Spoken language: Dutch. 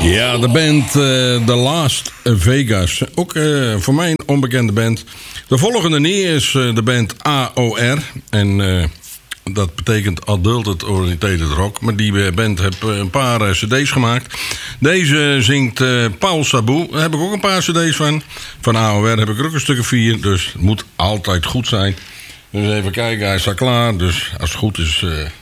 Ja, de band The Last Vegas. Ook voor mij een onbekende band. De volgende niet is de band AOR. En dat betekent Adulted Oriented Rock. Maar die band heeft een paar cd's gemaakt. Deze zingt Paul Sabou. Daar heb ik ook een paar cd's van. Van AOR heb ik er ook een stuk of 4. Dus het moet altijd goed zijn. Dus even kijken, hij staat klaar. Dus als het goed is,